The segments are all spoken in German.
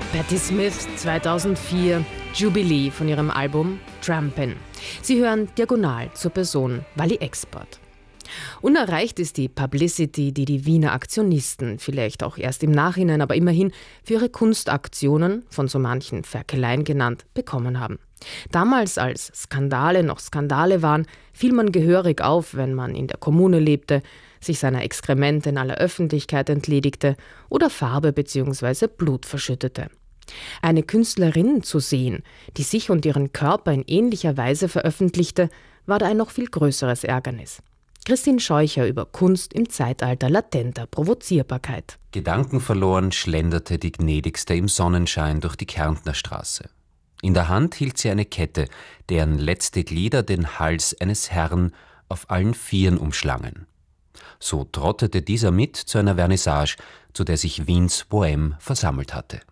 Patti Smith 2004, Jubilee von ihrem Album Trampin'. Sie hören diagonal zur Person Wally Export. Unerreicht ist die Publicity, die die Wiener Aktionisten, vielleicht auch erst im Nachhinein, aber immerhin für ihre Kunstaktionen, von so manchen Ferkeleien genannt, bekommen haben. Damals, als Skandale noch Skandale waren, fiel man gehörig auf, wenn man in der Kommune lebte, sich seiner Exkremente in aller Öffentlichkeit entledigte oder Farbe bzw. Blut verschüttete. Eine Künstlerin zu sehen, die sich und ihren Körper in ähnlicher Weise veröffentlichte, war da ein noch viel größeres Ärgernis. Christine Scheucher über Kunst im Zeitalter latenter Provozierbarkeit. Gedankenverloren schlenderte die Gnädigste im Sonnenschein durch die Kärntner Straße. In der Hand hielt sie eine Kette, deren letzte Glieder den Hals eines Herrn auf allen Vieren umschlangen. So trottete dieser mit zu einer Vernissage, zu der sich Wiens Bohème versammelt hatte.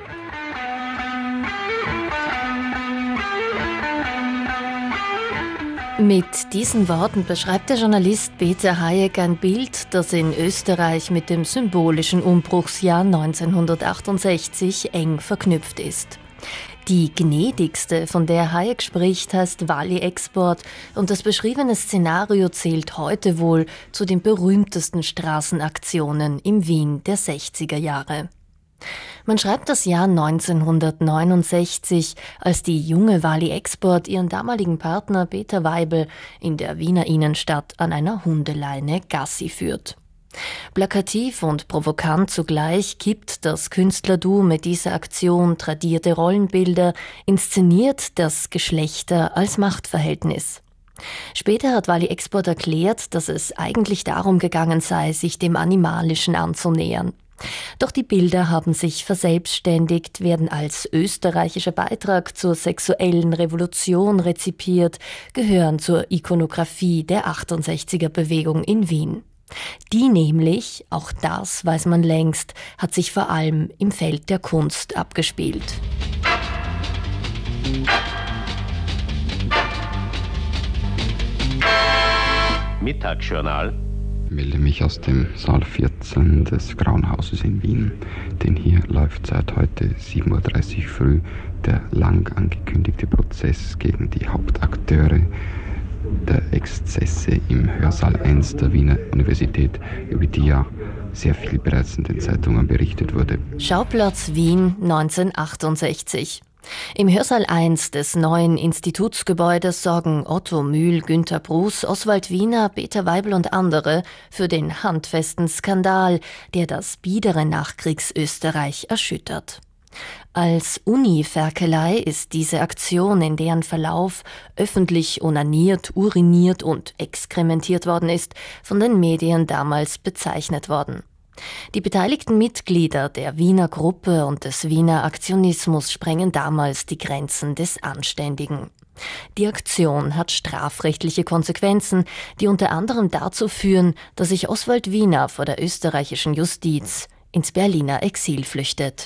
Mit diesen Worten beschreibt der Journalist Peter Hayek ein Bild, das in Österreich mit dem symbolischen Umbruchsjahr 1968 eng verknüpft ist. Die Gnädigste, von der Hayek spricht, heißt Wally Export und das beschriebene Szenario zählt heute wohl zu den berühmtesten Straßenaktionen im Wien der 60er Jahre. Man schreibt das Jahr 1969, als die junge Wally Export ihren damaligen Partner Peter Weibel in der Wiener Innenstadt an einer Hundeleine Gassi führt. Plakativ und provokant zugleich kippt das Künstlerduo mit dieser Aktion tradierte Rollenbilder, inszeniert das Geschlechter als Machtverhältnis. Später hat Wally Export erklärt, dass es eigentlich darum gegangen sei, sich dem Animalischen anzunähern. Doch die Bilder haben sich verselbstständigt, werden als österreichischer Beitrag zur sexuellen Revolution rezipiert, gehören zur Ikonografie der 68er-Bewegung in Wien. Die nämlich, auch das weiß man längst, hat sich vor allem im Feld der Kunst abgespielt. Mittagsjournal. Ich melde mich aus dem Saal 14 des Grauen Hauses in Wien, denn hier läuft seit heute 7:30 Uhr früh der lang angekündigte Prozess gegen die Hauptakteure der Exzesse im Hörsaal 1 der Wiener Universität, über die ja sehr viel bereits in den Zeitungen berichtet wurde. Schauplatz Wien 1968. Im Hörsaal 1 des neuen Institutsgebäudes sorgen Otto Mühl, Günter Bruß, Oswald Wiener, Peter Weibel und andere für den handfesten Skandal, der das biedere Nachkriegsösterreich erschüttert. Als Uni-Ferkelei ist diese Aktion, in deren Verlauf öffentlich onaniert, uriniert und exkrementiert worden ist, von den Medien damals bezeichnet worden. Die beteiligten Mitglieder der Wiener Gruppe und des Wiener Aktionismus sprengen damals die Grenzen des Anständigen. Die Aktion hat strafrechtliche Konsequenzen, die unter anderem dazu führen, dass sich Oswald Wiener vor der österreichischen Justiz ins Berliner Exil flüchtet.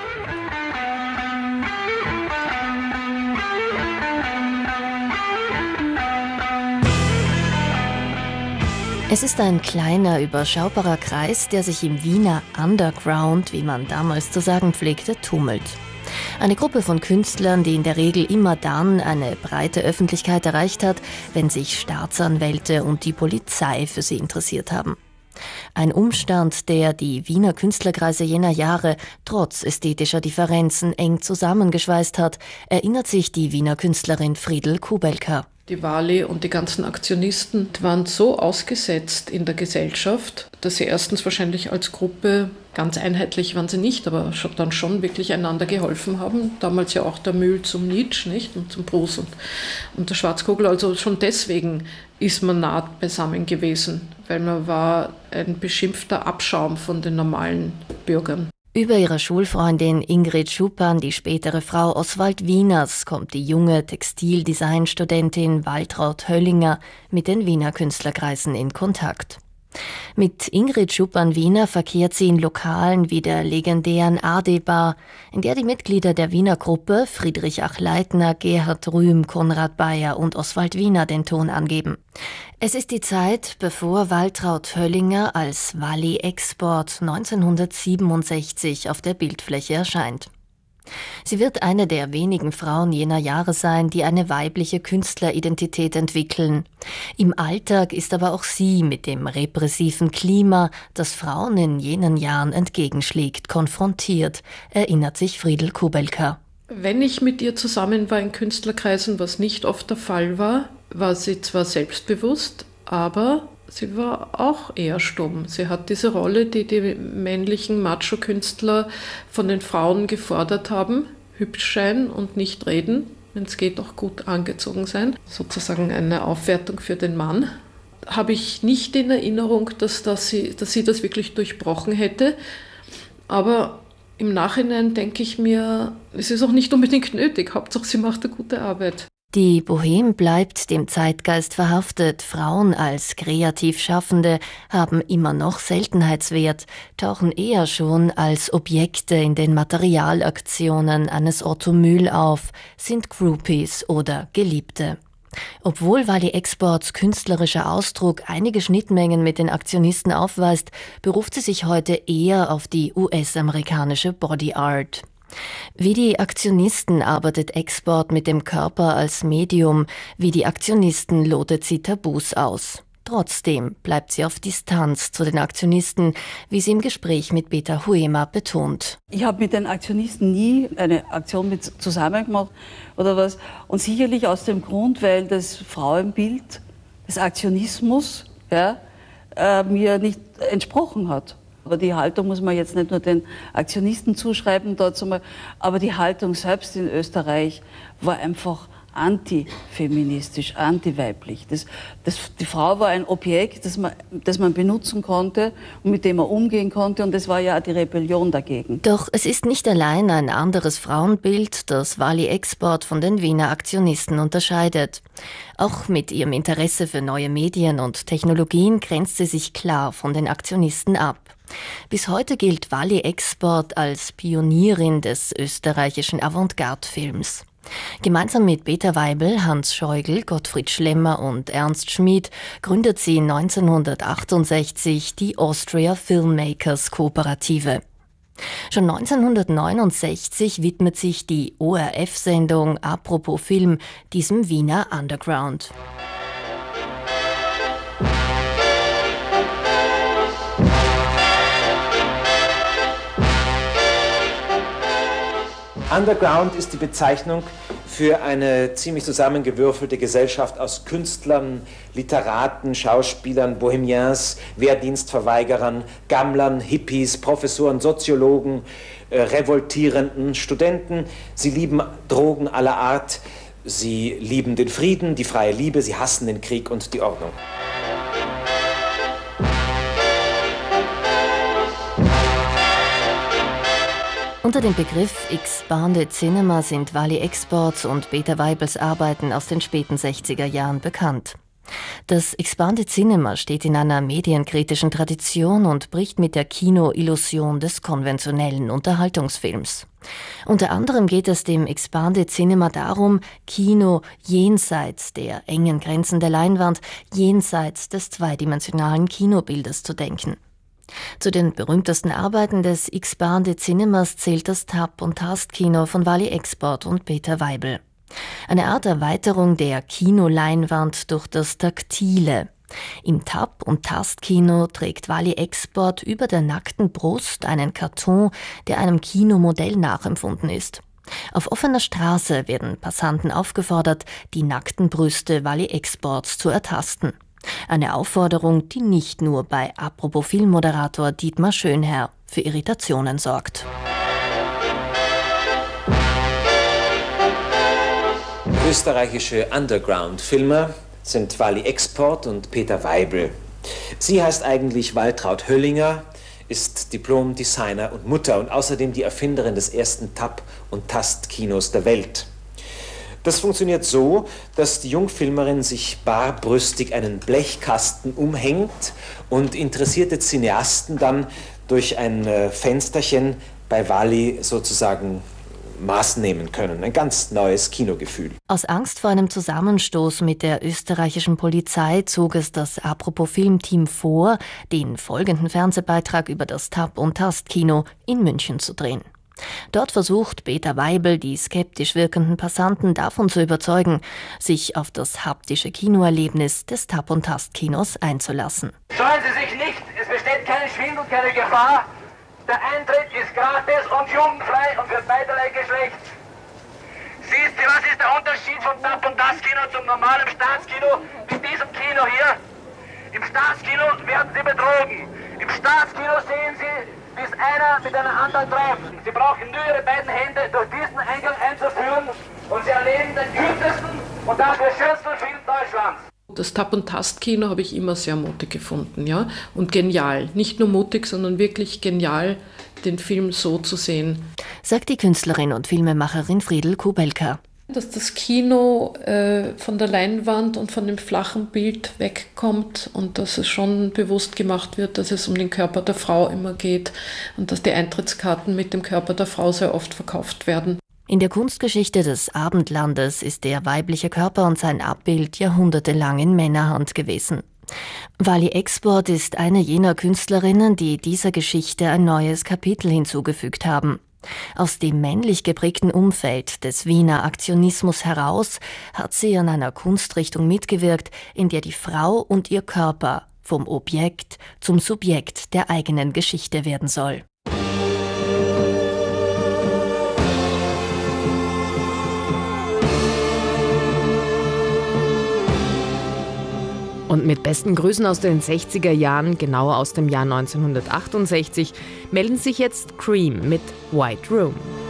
Es ist ein kleiner, überschaubarer Kreis, der sich im Wiener Underground, wie man damals zu sagen pflegte, tummelt. Eine Gruppe von Künstlern, die in der Regel immer dann eine breite Öffentlichkeit erreicht hat, wenn sich Staatsanwälte und die Polizei für sie interessiert haben. Ein Umstand, der die Wiener Künstlerkreise jener Jahre trotz ästhetischer Differenzen eng zusammengeschweißt hat, erinnert sich die Wiener Künstlerin Friedel Kubelka. Die Wally und die ganzen Aktionisten waren so ausgesetzt in der Gesellschaft, dass sie erstens wahrscheinlich als Gruppe, ganz einheitlich waren sie nicht, aber dann schon wirklich einander geholfen haben. Damals ja auch der Mühl zum Nietzsche, nicht? Und zum Bruß und der Schwarzkogel. Also schon deswegen ist man nah beisammen gewesen, weil man war ein beschimpfter Abschaum von den normalen Bürgern. Über ihre Schulfreundin Ingrid Schuppan, die spätere Frau Oswald Wieners, kommt die junge Textildesign-Studentin Waltraud Höllinger mit den Wiener Künstlerkreisen in Kontakt. Mit Ingrid Schuppan-Wiener verkehrt sie in Lokalen wie der legendären AD-Bar, in der die Mitglieder der Wiener Gruppe Friedrich Achleitner, Gerhard Rühm, Konrad Bayer und Oswald Wiener den Ton angeben. Es ist die Zeit, bevor Waltraud Höllinger als Wally Export 1967 auf der Bildfläche erscheint. Sie wird eine der wenigen Frauen jener Jahre sein, die eine weibliche Künstleridentität entwickeln. Im Alltag ist aber auch sie mit dem repressiven Klima, das Frauen in jenen Jahren entgegenschlägt, konfrontiert, erinnert sich Friedel Kubelka. Wenn ich mit ihr zusammen war in Künstlerkreisen, was nicht oft der Fall war, war sie zwar selbstbewusst, aber sie war auch eher stumm. Sie hat diese Rolle, die die männlichen Macho-Künstler von den Frauen gefordert haben, hübsch sein und nicht reden, wenn es geht, auch gut angezogen sein, sozusagen eine Aufwertung für den Mann. Habe ich nicht in Erinnerung, dass sie das wirklich durchbrochen hätte, aber im Nachhinein denke ich mir, es ist auch nicht unbedingt nötig, Hauptsache sie macht eine gute Arbeit. Die Bohème bleibt dem Zeitgeist verhaftet. Frauen als kreativ Schaffende haben immer noch Seltenheitswert, tauchen eher schon als Objekte in den Materialaktionen eines Otto Mühl auf, sind Groupies oder Geliebte. Obwohl Wally Exports künstlerischer Ausdruck einige Schnittmengen mit den Aktionisten aufweist, beruft sie sich heute eher auf die US-amerikanische Body Art. Wie die Aktionisten arbeitet Export mit dem Körper als Medium, wie die Aktionisten lotet sie Tabus aus. Trotzdem bleibt sie auf Distanz zu den Aktionisten, wie sie im Gespräch mit Peter Huema betont. Ich habe mit den Aktionisten nie eine Aktion mit zusammen gemacht oder was. Und sicherlich aus dem Grund, weil das Frauenbild des Aktionismus mir nicht entsprochen hat. Aber die Haltung muss man jetzt nicht nur den Aktionisten zuschreiben, aber die Haltung selbst in Österreich war einfach antifeministisch, antiweiblich. Die Frau war ein Objekt, das man benutzen konnte und mit dem man umgehen konnte, und das war ja auch die Rebellion dagegen. Doch es ist nicht allein ein anderes Frauenbild, das Wally Export von den Wiener Aktionisten unterscheidet. Auch mit ihrem Interesse für neue Medien und Technologien grenzt sie sich klar von den Aktionisten ab. Bis heute gilt Wally Export als Pionierin des österreichischen Avantgarde-Films. Gemeinsam mit Peter Weibel, Hans Scheugel, Gottfried Schlemmer und Ernst Schmid gründet sie 1968 die Austria Filmmakers Kooperative. Schon 1969 widmet sich die ORF-Sendung Apropos Film diesem Wiener Underground. Underground ist die Bezeichnung für eine ziemlich zusammengewürfelte Gesellschaft aus Künstlern, Literaten, Schauspielern, Bohemiens, Wehrdienstverweigerern, Gammlern, Hippies, Professoren, Soziologen, revoltierenden Studenten. Sie lieben Drogen aller Art, sie lieben den Frieden, die freie Liebe, sie hassen den Krieg und die Ordnung. Unter dem Begriff Expanded Cinema sind Wally Exports und Peter Weibels Arbeiten aus den späten 60er Jahren bekannt. Das Expanded Cinema steht in einer medienkritischen Tradition und bricht mit der Kino-Illusion des konventionellen Unterhaltungsfilms. Unter anderem geht es dem Expanded Cinema darum, Kino jenseits der engen Grenzen der Leinwand, jenseits des zweidimensionalen Kinobildes zu denken. Zu den berühmtesten Arbeiten des Expanded Cinemas zählt das Tab- und Tastkino von Wally Export und Peter Weibel. Eine Art Erweiterung der Kinoleinwand durch das Taktile. Im Tab- und Tastkino trägt Wally Export über der nackten Brust einen Karton, der einem Kinomodell nachempfunden ist. Auf offener Straße werden Passanten aufgefordert, die nackten Brüste Wally Exports zu ertasten. Eine Aufforderung, die nicht nur bei Apropos Filmmoderator Dietmar Schönherr für Irritationen sorgt. Österreichische Underground-Filmer sind Wally Export und Peter Weibel. Sie heißt eigentlich Waltraud Höllinger, ist Diplom-Designer und Mutter und außerdem die Erfinderin des ersten Tab- und Tastkinos der Welt. Das funktioniert so, dass die Jungfilmerin sich barbrüstig einen Blechkasten umhängt und interessierte Cineasten dann durch ein Fensterchen bei Wally sozusagen Maß nehmen können. Ein ganz neues Kinogefühl. Aus Angst vor einem Zusammenstoß mit der österreichischen Polizei zog es das Apropos Filmteam vor, den folgenden Fernsehbeitrag über das Tab- und Tastkino in München zu drehen. Dort versucht Peter Weibel, die skeptisch wirkenden Passanten davon zu überzeugen, sich auf das haptische Kinoerlebnis des Tap- und Tastkinos einzulassen. Scheuen Sie sich nicht, es besteht kein Schwindel, keine Gefahr. Der Eintritt ist gratis und jugendfrei und für beiderlei Geschlecht. Siehst du, was ist der Unterschied vom Tap- und Tastkino zum normalen Staatskino mit diesem Kino hier? Im Staatskino werden Sie betrogen. Im Staatskino sehen Sie, wie es einer mit einer anderen trifft. Sie brauchen nur Ihre beiden Hände durch diesen Eingang einzuführen und Sie erleben den kürzesten und dafür schönsten Film Deutschlands. Das Tap- und Tastkino habe ich immer sehr mutig gefunden, ja, und genial. Nicht nur mutig, sondern wirklich genial, den Film so zu sehen. Sagt die Künstlerin und Filmemacherin Friedel Kubelka. Dass das Kino von der Leinwand und von dem flachen Bild wegkommt und dass es schon bewusst gemacht wird, dass es um den Körper der Frau immer geht und dass die Eintrittskarten mit dem Körper der Frau sehr oft verkauft werden. In der Kunstgeschichte des Abendlandes ist der weibliche Körper und sein Abbild jahrhundertelang in Männerhand gewesen. Wally Export ist eine jener Künstlerinnen, die dieser Geschichte ein neues Kapitel hinzugefügt haben. Aus dem männlich geprägten Umfeld des Wiener Aktionismus heraus hat sie an einer Kunstrichtung mitgewirkt, in der die Frau und ihr Körper vom Objekt zum Subjekt der eigenen Geschichte werden soll. Und mit besten Grüßen aus den 60er Jahren, genauer aus dem Jahr 1968, melden sich jetzt Cream mit White Room.